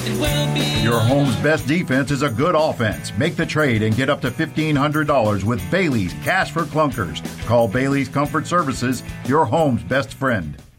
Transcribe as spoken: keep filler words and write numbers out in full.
it will be. Your home's best defense is a good offense. Make the trade and get up to fifteen hundred dollars with Bailey's Cash for Clunkers. Call Bailey's Comfort Services, your home's best friend.